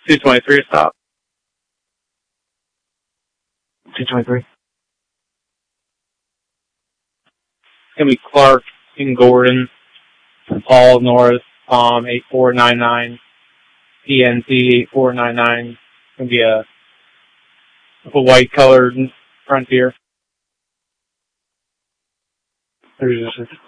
223 stop. 223. It's going to be Clark and Gordon, Paul Norris, Tom 8499, PNC 8499. It's going to be a white colored Frontier. 36.